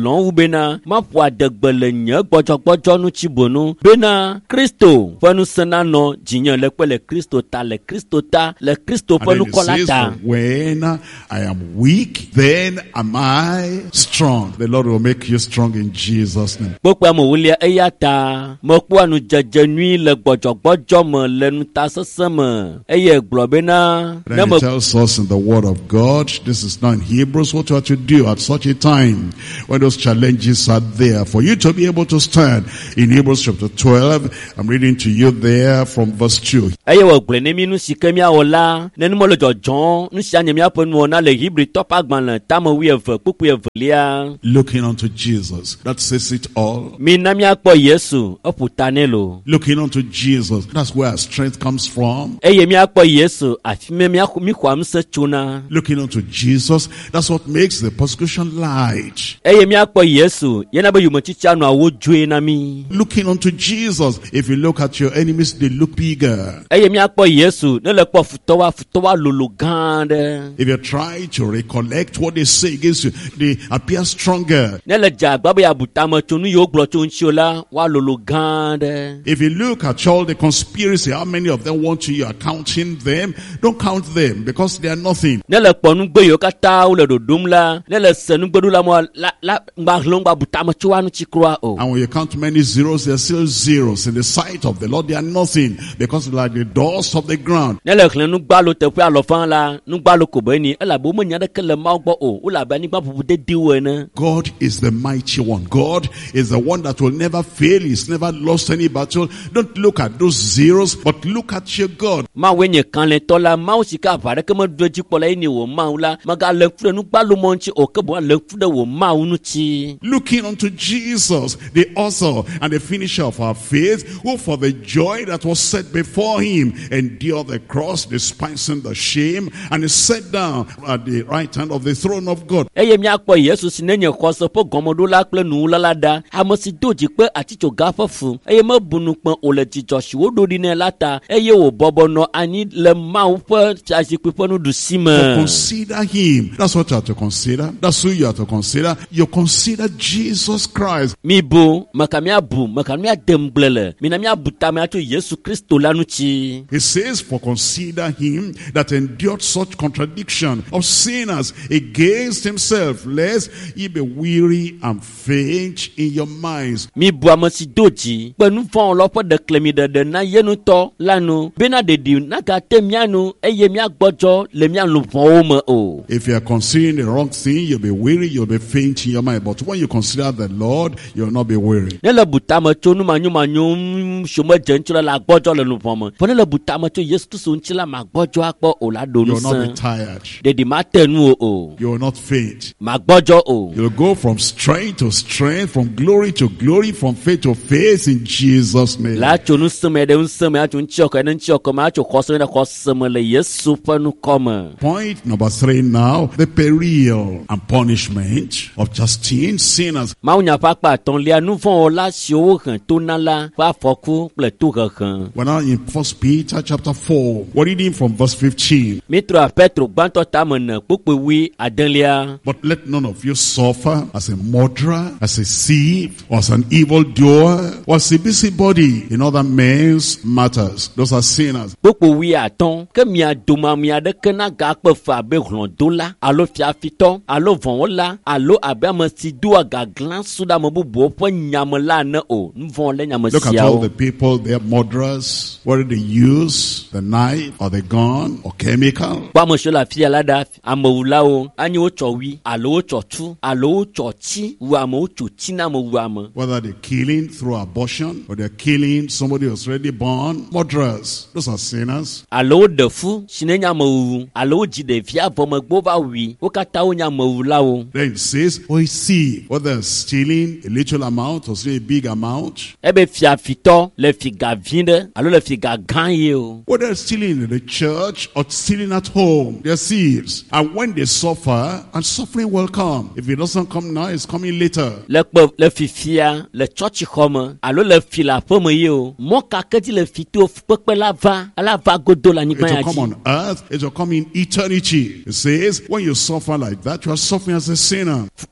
Speaker 1: lɔn wu bena ma ƒo adegbe le nye gbɔdzɔgbɔdzɔ nu tsi bonu bena Kristo ƒe nusẽna nɔ dzinye le kpe le Kristo ta le Kristo ta le Kristo ƒe nukɔla ta.
Speaker 2: When I am weak, then am I strong. The Lord will make you strong in Jesus' name.
Speaker 1: Kpokpea me wolia eya ta mekpɔa nudzedze nyui le gbɔdzɔgbɔdzɔ me le nutasesẽ me eye gblɔ bena.
Speaker 2: Then he tells us in the word of God, this is now in Hebrews, what you have to do at such a time when those challenges are there for you to be able to stand. In Hebrews chapter twelve, I'm reading to you there from verse two.
Speaker 1: Eye wo gblɔ ne mi nu si ke miawɔ la ne numɔ le dzɔdzɔm nu sia nye miaƒe nuwɔna le Hebrew tɔƒe agbalẽ tame wi eve kpukpu evelia.
Speaker 2: Looking unto Jesus, that says it all.
Speaker 1: Mi na miakpɔ Yesu eƒo ta nɛ lo.
Speaker 2: Looking unto Jesus, that's where our strength comes from.
Speaker 1: Eye miakpɔ Yesu afi mi mi xɔ amsẽ tsona.
Speaker 2: Looking unto Jesus, that's what makes the persecution light.
Speaker 1: Eye miakpɔ Yesu yena be yometsitsi anuawo dzoe na mi.
Speaker 2: Looking unto Jesus, if you look at your enemies, they look bigger.
Speaker 1: Eye miakpɔ Yesu ne le kpɔ futɔwa futɔwa lolo gã ɖe.
Speaker 2: If you try to recollect what they say against you, they appear stronger.
Speaker 1: Ne le dze agba be abutame tso nu yiwo gblɔ tso ŋutsio la wa lolo gã ɖe.
Speaker 2: If you look at all the conspiracy, how many of them want you, you are counting them. Don't count them because they are nothing.
Speaker 1: Ne le kpɔ nugbe yiwo katã wo le ɖoɖom la, ne le se nugbeɖo la mo la la ŋgba hlẽ ŋgba butame tso wa ŋutsi kroa o.
Speaker 2: And when you count many zeros, they are still zeros. In the sight of the Lord, they are nothing because they are like the dust of the ground.
Speaker 1: Ne le hlẽ nugbalo teƒe alɔfã la, nugbalo ko be ni elabe womenya ɖeke le Mawu gbɔ o, wo le abe anyigba ƒuƒu dediwo ene.
Speaker 2: God is the mighty one. God is the one that will never fail. He's never lost any battle. Don't look at those zeros, but look at your God.
Speaker 1: Mawu nye kalẽtɔ la, Mawu si ke aʋa ɖeke meɖo edzi kpɔ la ye nye wò Mawu la, megale ŋku ɖe nugbalo mɔ ŋuti o, ke boŋ le ŋku ɖe wò Mawu ŋuti.
Speaker 2: Looking unto Jesus, the author and the finisher of our faith, who for the joy that was set before him endured the cross, despising the shame, and is set down at the right hand of the throne of God.
Speaker 1: Eye miakpɔ Yesu si nenye xɔse ƒe gɔmeɖola kple nuwulala ɖa, ame si do dzikpe atitsoga ƒe fu, eye mebu nu kpẽ o le dzidzɔ si woɖo ɖi nɛ la ta, eye wòbɔbɔ nɔ anyi le Mawu ƒe fiazikpui ƒe nuɖusime.
Speaker 2: Consider him. That's what you have to consider. That's who you have to consider. You consider Jesus Christ.
Speaker 1: Mi bu, maka miabu, maka miadem gble le, mina miabu ta miatso Yesu Kristo la ŋuti.
Speaker 2: He says, for consider him that endured such contradiction of sinners against himself, lest ye be weary and faint in your minds.
Speaker 1: Mi bu ame si do dzi, kpe nu vɔ̃ lɔ ƒe ɖeklemi ɖeɖe na ye ŋutɔ la nu, bena ɖeɖi nagate mianu eye miagbɔdzɔ le mia luʋɔwo me o.
Speaker 2: If you are considering the wrong thing, you'll be weary, you'll be faint in your mind. But when you consider the Lord, you'll not be weary.
Speaker 1: Ne le butame tso nu manyo manyo shome dze ŋuti la la gbɔdzɔ le luʋɔ me. Fɔ ne le butame tso Yesu Kristo ŋuti la magbɔdzɔ akpɔ o la ɖo
Speaker 2: You'll not be
Speaker 1: nusẽ.
Speaker 2: tired.
Speaker 1: Ɖeɖi mate nu o o.
Speaker 2: You will not faint.
Speaker 1: Magbɔdzɔ o.
Speaker 2: You'll go from strength to strength, from glory to glory, from faith to faith in Jesus' name.
Speaker 1: La tso nusẽ me ɖe nusẽ me, atso ŋutiɔkɔ ɖe ŋutiɔkɔ me, atso xɔse ɖe xɔse me le Yesu ƒe nukɔme.
Speaker 2: Point number three now, the peril and punishment of chastening sinners.
Speaker 1: Mawunya ƒe akpa atɔ̃lia nu vɔ̃ wɔla siwo wohe to na la ƒe afɔku kple tohehe.
Speaker 2: We're now in First Peter chapter four. We're reading from verse fifteen.
Speaker 1: Mitrɔ Petro gbãtɔ tame ne kpukpewui adelia.
Speaker 2: But let none of you suffer as a murderer, as a thief, or as an evildoer, or as a busybody in other men's matters. Those are sinners.
Speaker 1: Kpukpewui atɔ̃ ke mia dome ame aɖeke na gakpe fe abe hlɔ̃dola alo fiafitɔ alo vɔ̃wɔla alo abe ame si doa gaglã su ɖe ame bubuwo ƒe nyame la ne o. Nu vɔ̃ le nyame
Speaker 2: Look at all the
Speaker 1: siawo.
Speaker 2: people, they're murderers, whether they use the knife or the gun or chemical.
Speaker 1: Kpɔ ame siwo le afi ya la ɖa, amewulawo, anyi wotsɔ wi alo wotsɔ tu alo wotsɔ tsi wu ame, wotso tsi na ame wu ame.
Speaker 2: Whether they're killing through abortion or they're killing somebody who's already born. Murderers, those are sinners.
Speaker 1: Alo woɖe fu si ne nye amewuwu alo wodzi ɖevi avɔ megbo va wui, wo katã wonye amewulawo.
Speaker 2: Then it says, or a thief, whether stealing a little amount or say a big amount.
Speaker 1: Ebe fiafitɔ le fi ga vi ɖe alo le fi ga gã ye o.
Speaker 2: Whether stealing in the church or stealing at home, they're thieves. And when they suffer, and suffering will come. If it doesn't come now, it's coming later.
Speaker 1: Le kpe le fifia le tsɔtsi xɔme alo le fi le aƒeme ye o. Mɔ kake dzi le fi to kpekpe la va, ala va godo le
Speaker 2: It
Speaker 1: anyigba
Speaker 2: will
Speaker 1: ya
Speaker 2: come
Speaker 1: dzi.
Speaker 2: on earth, it will come in eternity. It says, when you suffer like that, you are suffering as a sinner.
Speaker 1: Kpekpe la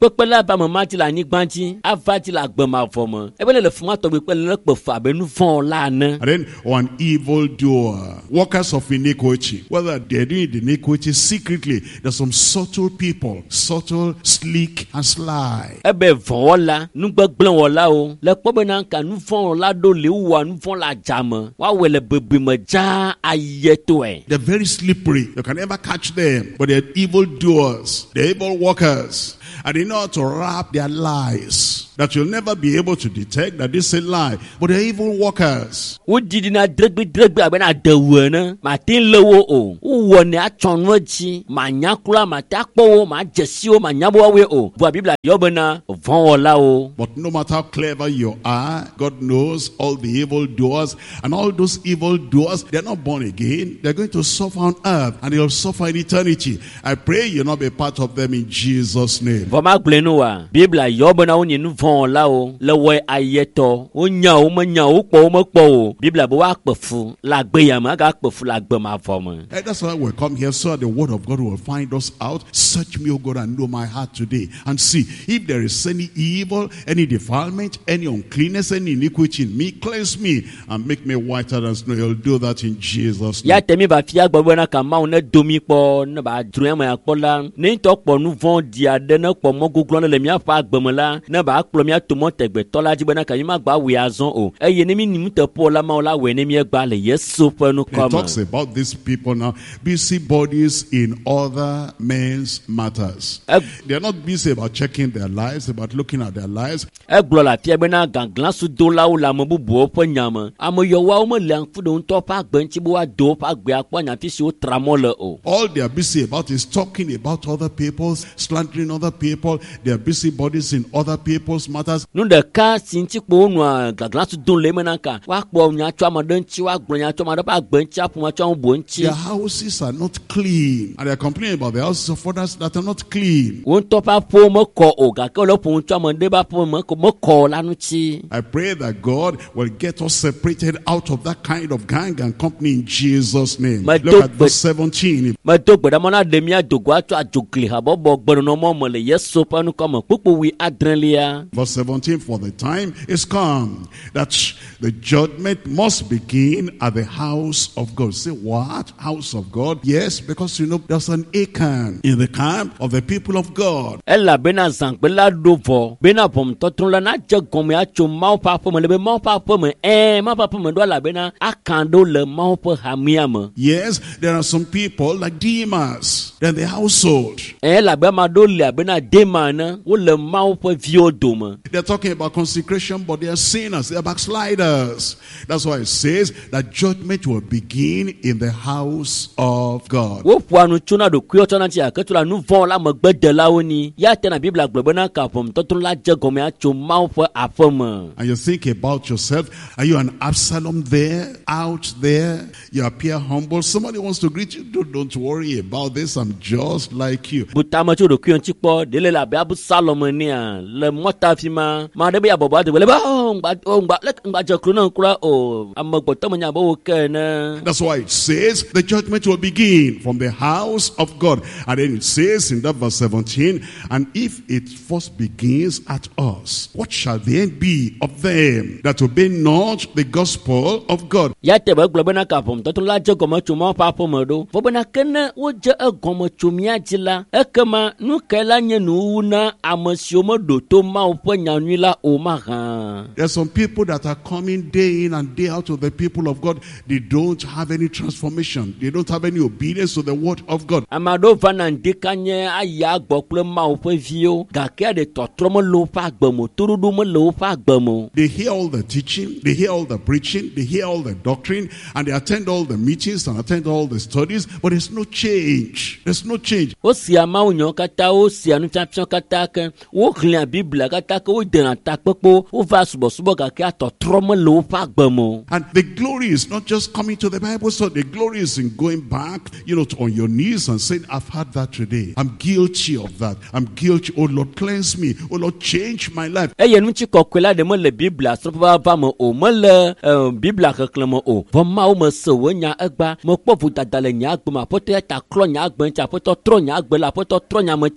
Speaker 1: ava me mati la anyigbanti ava ti la agbemavɔ ebe le le fuma tɔgbe kpe le kpefa be nu vɔ la ne.
Speaker 2: And then an evildoer, workers of iniquity, whether they're doing the iniquity secretly, there's some subtle people, subtle, sleek, and sly.
Speaker 1: Ebe vɔ la nugbegble wɔ la o le kpɔ be na nka nu vɔ la do le wa nu vɔ la dzame wa wɔ le bebe me dza ayetoe.
Speaker 2: They're very slippery. You can never catch them, but they're evildoers, they're evil workers, and they know how to wrap their lies that you'll never be able to detect that this is a lie, but they're evil workers.
Speaker 1: Wo didi na dregbe dregbe abe na dewe ne ma tin lewo o wo ne atɔnwo dzi ma nyakula ma ta kpɔwo ma dzesiwo ma nyabowe o bo biblia yobe na vɔn la o.
Speaker 2: But no matter how clever you are, God knows all the evil doers, and all those evil doers, they're not born again. They're going to suffer on earth, and they'll suffer in eternity. I pray you'll not be part of them in Jesus' name.
Speaker 1: Vɔma gblenu wa biblia yobe na wo nye nu vɔn la o le wɔ ayetɔ wo nya wo me nya wo kpɔ wo me kpɔ o biblia be wa kpefu la gbe yame aga kpefu la gbe ma vɔ me.
Speaker 2: And that's why we come here, so that the word of God will find us out. Search me, O God, and know my heart today, and see if there is any evil, any defilement, any uncleanness, any iniquity in me. Cleanse me and make me whiter than snow. You'll do that in Jesus' name.
Speaker 1: Ya temi ba fia gbɔ na ka ma ne domi kpɔ ne ba dru ma kpɔ la ne tɔ kpɔ nu vɔ dia de ne kpɔ mɔ goglo ne le mia fa agbeme la ne ba kplɔ mia to mɔ tegbetɔ la dzi be na ka ma gba wi azɔ o eye ne mi nim te po la ma la wɛ ne mi gba le Yesu ƒe nu
Speaker 2: It talks about these people now, busy bodies in other men's matters. Uh, they are not busy about checking their lives, about looking at their lives.
Speaker 1: Egblɔ la fia be na gangla su do la wo la me bubuwo ƒe nyame ame yewoawo me le fu de ŋutɔ ƒe agbe ŋuti be wa do ƒe agbea kpɔ nyafi si wo tra mɔ le o.
Speaker 2: All they are busy about is talking about other people, slandering other people. They are busy bodies in other people's matters.
Speaker 1: Nu ɖeka si ŋuti kpo wonɔa gangla su do le eme na ka wa kpɔ nyatso ame ɖe ŋuti wa gblɔ nyatso ame ɖe ƒe agbe ŋuti aƒo nyatso ame bubu ŋuti.
Speaker 2: Their houses are not clean, and they are complaining about the houses of others that are not clean.
Speaker 1: Wo ŋutɔ ƒe aƒewo mekɔ o gake wole ƒo ŋuti ame ɖe ƒe aƒe mekɔ la ŋuti.
Speaker 2: I pray that God will get us separated out of that kind of gang and company in Jesus' name. Look at verse seventeen.
Speaker 1: Medo gbedamɔ na ɖe mia dogo atso adzogli habɔbɔ gbenɔnɔmɔ me le Yesu ƒe nukɔme kpukpu wi adrelia.
Speaker 2: Verse seventeen, for the time is come that the judgment must begin at the house of God. Say, what? House of God? Yes, because you know there's an Achan in the camp of the people of God.
Speaker 1: Ela bena zangbe la do vɔ bena bɔm tɔtrɔ la na dze gɔme atso Mawu ƒe aƒe me le be Mawu ƒe aƒe me ɛɛ Mawu ƒe aƒe me do ala bena akan ɖo le Mawu ƒe hamea me.
Speaker 2: Yes, there are some people like Demas in the household.
Speaker 1: Ela be ma do le bena Dema ne wo le Mawu ƒe viwo dome.
Speaker 2: They're talking about consecration, but they are sinners, they are backsliders. That's why it says that judgment will begin in the house of God.
Speaker 1: Wo ƒoa nu tso na ɖokuiwo tsɔ na tsi aketo la nu vɔ la megbedelawo ni ya te na Biblia gblɔ bena ka ƒom tɔtrɔ la dze gɔme atso Mawu ƒe aƒe me.
Speaker 2: And you think about yourself, are you an Absalom there, out there? You appear humble. Somebody wants to greet you. Don't, don't worry about this. I'm just like you.
Speaker 1: Butama tso ɖokuiwo ŋuti kpɔ ɖele la be Absalom nia le mɔta fi ma ma ɖe be abɔbɔ ade wele be o ŋgba o ŋgba le ŋgba dze klo na nkura o ame gbɔtɔ me nya be wo ke ne.
Speaker 2: That's why it says the judgment will begin from the house of God. And then it says in that verse seventeen, and if it first begins at us, what shall the end be of them that obey not the gospel of God?
Speaker 1: Ya te be gblɔ bena ka ƒom tɔtrɔ la dze gɔme tso Mawu ƒe aƒe me ɖo fɔ bena ke ne wodze egɔme tso mía dzi la ekema nu ke la nye nuwuwu na ame siwo meɖo to Mawu ƒe nyanyui la o mahã.
Speaker 2: There are some people that are coming day in and day out to the people of God. They don't have any transformation. They don't have any obedience to the word of God.
Speaker 1: Ame aɖewo va na ŋdeka nye ayi agbɔ kple Mawu ƒe viwo gake ɖe tɔtrɔ me le woƒe agbe me o toɖoɖo me le woƒe agbe me o.
Speaker 2: They hear all the teaching, they hear all the preaching, they hear all the doctrine, and they attend all the meetings and attend all the studies, but there's no change. There's no change.
Speaker 1: Wosia Mawu nyawo katã, wosia nufiafia katã ke, woxlẽa Biblia katã ke, wodena takpekpo, wova subɔsubɔ gake atɔtrɔ me le woƒe agbe me o.
Speaker 2: And the glory is not just coming to the Bible, so the glory is in going back, you know, to, on your knees and saying, I've had that today. I'm guilty of that. I'm guilty. Oh Lord, cleanse me. Oh Lord, change my life.
Speaker 1: Eye nu tsi kɔkɔe la de me le Biblia srɔ̃ƒe va me o, me le uh, Biblia xexlẽ me o. Vɔ Mawu me se wo nya egba, me kpɔ vodada le nye agbe me, aƒetɔ ya ta klɔ nye agbe ŋuti, aƒetɔ trɔ nye agbe le, aƒetɔ trɔ nye ame tsia.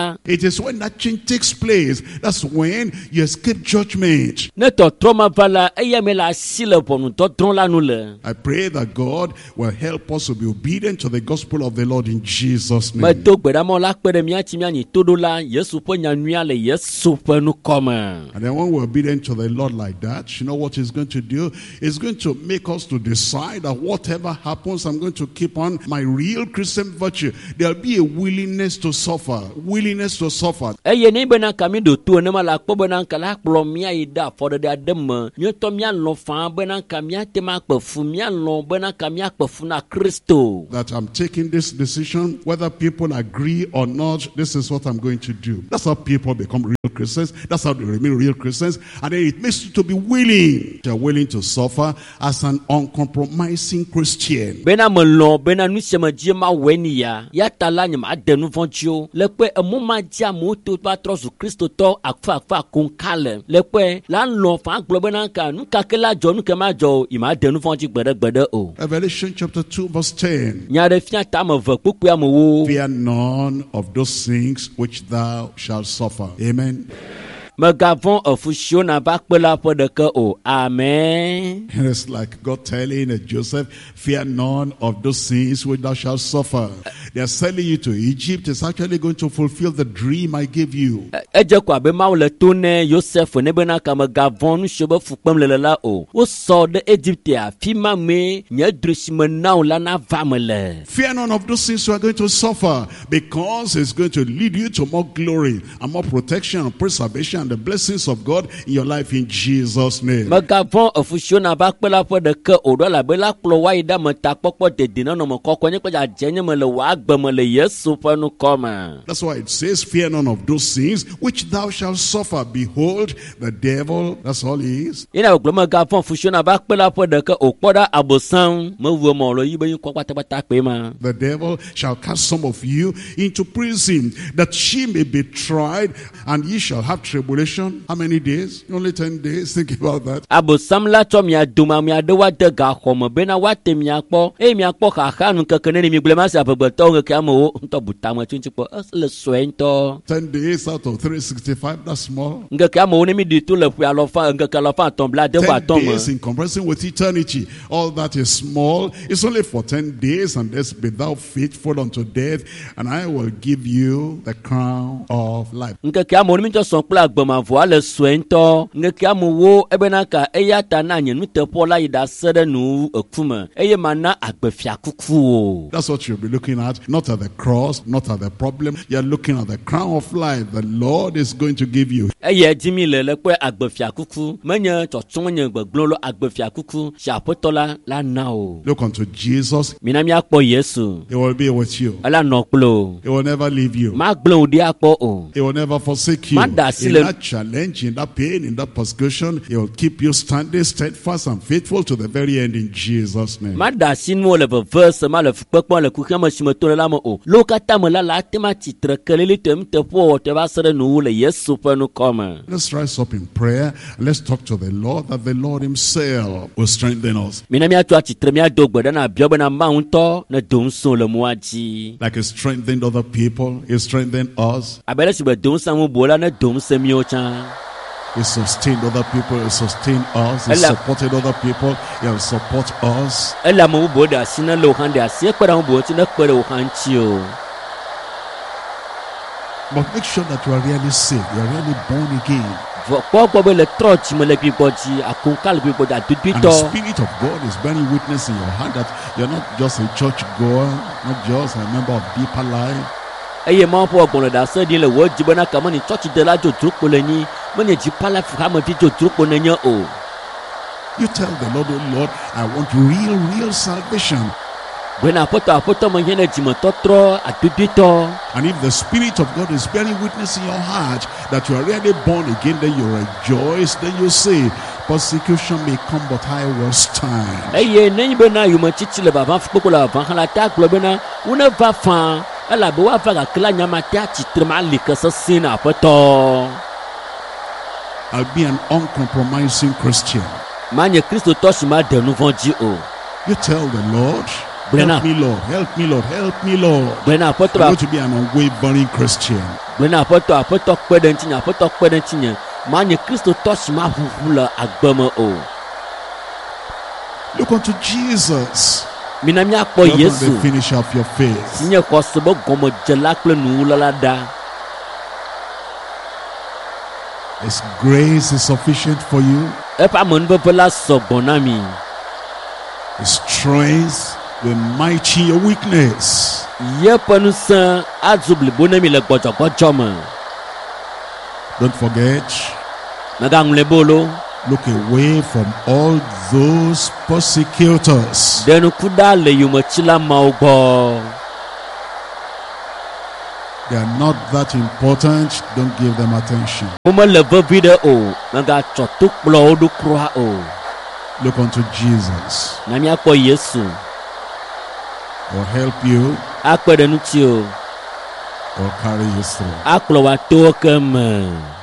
Speaker 1: la.
Speaker 2: It is when that change takes place, that's when you escape judgment.
Speaker 1: Ne tɔtrɔ ma va la eya me la asi le ʋɔnudɔdrɔ̃ la nu le.
Speaker 2: I pray that God will help us to be obedient to the gospel of the Lord in Jesus' name.
Speaker 1: Me do gbeɖamɔ la kpe ɖe míati míanyi toɖola Yesu ƒe nyanuia le Yesu ƒe nukɔme.
Speaker 2: And then when we're obedient to the Lord like that, you know what He's going to do? He's going to make us to decide that whatever happens, I'm going to keep on my real Christian virtue. There'll be a willingness to suffer, willingness to suffer.
Speaker 1: Eye ne bena kami do to ne ma la kpɔ bena nka la kplɔ mía yi ɖe afɔɖeɖe aɖe me. Míetɔ míalɔ fãa bena nka míate ma kpe fu, míalɔ bena nka míakpe fu na Kristo.
Speaker 2: That I'm taking this decision, whether people agree or not, this is what I'm going to do. That's how people become real Christians. That's how they remain real Christians. And then it makes you to be willing. You're willing to suffer as an uncompromising Christian.
Speaker 1: Bena me lɔ bena nu sia me dzi ma wɔ ni ya. Ya ta la nye ma de nu vɔ̃ dzi o. Le kpe emu ma dzi amewo to va trɔ zu Kristotɔ akfa akfa konka le. Le kpe la lɔ fãa gblɔ bena nka nu kake la dzɔ nu ke ma dzɔ o. Yi ma de nu vɔ̃ dzi gbeɖe gbeɖe o.
Speaker 2: Revelation chapter two verse ten.
Speaker 1: Nya ɖe fia ta ame ve kpukpui amewo.
Speaker 2: Fear none of those things which thou shalt suffer. Amen.
Speaker 1: Megavɔ̃ efusio na va kpe la ƒe ɖeke o. Amen.
Speaker 2: It's like God telling Joseph, fear none of those things which thou shalt suffer. They are selling you to Egypt. It's actually going to fulfill the dream I gave you.
Speaker 1: Edze ko abe mawu le to ne Yosef ne bena ka megavɔ̃ nu sio be fukpem le le la o. Wosɔ ɖe Egypte afi ma me nye dri si me na wo la na va me le.
Speaker 2: Fear none of those things you are going to suffer, because it's going to lead you to more glory and more protection and preservation and the blessings of God in your life in Jesus' name.
Speaker 1: Megavɔ̃ efusio na va kpe la ƒe ɖeke o ɖo la be la kplɔ wa yi ɖe ame takpɔkpɔ dede nɔnɔme kɔkɔ nye kpe dzadze nye me le wɔ agbe me le Yesu ƒe nukɔme.
Speaker 2: That's why it says, fear none of those things which thou shalt suffer. Behold, the devil, that's all he is.
Speaker 1: Yina gblɔ megavɔ̃ efusio na va kpe la ƒe ɖeke o kpɔ ɖa abosam mewu mɔ le yi be yi kɔ kpatakpata kpe ma.
Speaker 2: The devil shall cast some of you into prison, that ye may be tried, and ye shall have tribulation. How many days? Only ten days. Think about that.
Speaker 1: Abosam la tsɔ mia doma mia ɖe wa de gaxɔ me bena wa te mia kpɔ eye mia kpɔ xaxa nu keke ne mi gblẽ ma se aƒegbetɔwo ŋkeke amewo ŋutɔ butame tso ŋuti kpɔ le sue ŋutɔ.
Speaker 2: Ten days out of three sixty-five, that's small.
Speaker 1: Ŋkeke amewo ne mi ɖi to le ƒe alɔfa ŋkeke alɔfa atɔ̃ bla de wɔ atɔ̃
Speaker 2: Ten
Speaker 1: me.
Speaker 2: days in comparison with eternity. All that is small. It's only for ten days, and this be thou faithful unto death, and I will give you the crown of life.
Speaker 1: Ŋkeke amewo ne mi tsɔ sɔn kple agbemavɔa le sue ŋutɔ. Ŋkeke amewo ebena ka eya ta na nye nuteƒe la yi ɖa se ɖe nu ekume eye mana agbefia kuku o.
Speaker 2: That's what you'll be looking at, not at the cross, not at the problem. You're looking at the crown of life the Lord is going to give you.
Speaker 1: Eye dzi mi le le kpe agbefia kuku menye tsɔtsɔ nye gbegblẽ lo agbefia kuku si aƒetɔ la la na o.
Speaker 2: Look unto Jesus.
Speaker 1: Mina miakpɔ Yesu.
Speaker 2: He will be with you.
Speaker 1: Ela nɔ kplo.
Speaker 2: He will never leave you.
Speaker 1: Ma gblẽ o ɖi akpɔ o.
Speaker 2: He will never forsake you.
Speaker 1: Ma da si
Speaker 2: In
Speaker 1: le-
Speaker 2: that challenge, in that pain, in that persecution, He will keep you standing steadfast and faithful to the very end in Jesus' name.
Speaker 1: Ma da si nu le veve se ma le fukpekpe le kuxia me si me to le la me o. Lo katã me la la ate ma tsitre kelele tem teƒe wɔ te va se ɖe nuwu le Yesu ƒe nukɔme.
Speaker 2: Let's rise up in prayer. Let's talk to the Lord, that the Lord Himself will strengthen us.
Speaker 1: Mina miato atsitre miado gbe ɖe na biɔ bena Mawu ŋutɔ ne do ŋusẽ le mɔa dzi.
Speaker 2: Like He strengthened other people, He strengthened us.
Speaker 1: Abe ɖe si be do ŋusẽ amewo la ne do ŋusẽ miwo tsã.
Speaker 2: He sustained other people, He sustained us. He
Speaker 1: Ela-
Speaker 2: supported other people, He will support us.
Speaker 1: Ele ame bubuwo ɖe asi ne le wo hã ɖe asi ekpe ɖe ame bubuwo ŋuti ne kpe ɖe wo hã ŋuti o.
Speaker 2: But make sure that you are really saved, you are really born again.
Speaker 1: Vɔ kpɔ gbɔ be le trɔ dzi me le gbígbɔ dzi akonka le gbígbɔ dzi
Speaker 2: And the
Speaker 1: adudutɔ.
Speaker 2: Spirit of God is bearing witness in your heart that you're not just a church goer, not just a member of Deeper Life.
Speaker 1: Eye Mawu ƒe gbɔgbɔ ɖe ase ɖi le wo dzi bena kame ni tsɔtsi de la dzodzro kpo le nyi menye dzipala hamevi dzodzro kpo nenye o.
Speaker 2: You tell the Lord, oh Lord, I want real, real salvation.
Speaker 1: Bena aƒetɔ aƒetɔ me hiã ɖe dzimetɔtrɔ adudutɔ.
Speaker 2: And if the Spirit of God is bearing witness in your heart that you are really born again, then you rejoice, then you say, persecution may come, but I will stand.
Speaker 1: Eye nenyi bena yometsitsi le vava fukpekpe le vava hã la ta gblɔ bena wone va fã elabe woava gake la nyama te atsitre ma li ke sesẽ na aƒetɔ.
Speaker 2: I'll be an uncompromising Christian.
Speaker 1: Manye kristotɔ si ma de nu vɔ̃ dzi o.
Speaker 2: You tell the Lord,
Speaker 1: Brenna.
Speaker 2: help me, Lord, help me, Lord, help me, Lord.
Speaker 1: Bena aƒetɔ
Speaker 2: I
Speaker 1: ba
Speaker 2: want to be an unwavering Christian.
Speaker 1: gblẽ na aƒetɔ aƒetɔ kpe ɖe ŋutinye aƒetɔ kpe ɖe ŋutinye manye kristotɔ si maʋuʋu le agbe me o.
Speaker 2: Look unto Jesus.
Speaker 1: Mina míakpɔ
Speaker 2: Not
Speaker 1: Yesu
Speaker 2: the finisher of your faith.
Speaker 1: si nye xɔse be gɔmedzela kple nuwuwula ɖa.
Speaker 2: His grace is sufficient for you.
Speaker 1: Eƒe amenuveve la sɔgbɔ na mi.
Speaker 2: His strength will mighty your weakness.
Speaker 1: Yeƒe ŋusẽ azu blibo ne mi le gbɔdzɔgbɔdzɔ me.
Speaker 2: Don't forget,
Speaker 1: Megaŋlɔe bolo.
Speaker 2: look away from all those persecutors.
Speaker 1: Ɖe ŋku ɖa le yometsila mawo gbɔ.
Speaker 2: They are not that important. Don't give them attention.
Speaker 1: Womele vevi ɖe o. Megatsɔ to kplɔ wo ɖo kura o.
Speaker 2: Look unto Jesus.
Speaker 1: Na míakpɔ Yesu.
Speaker 2: Will help you
Speaker 1: Akpe ɖe ŋuti o.
Speaker 2: or carry you through.
Speaker 1: Akplɔ wa to ke me.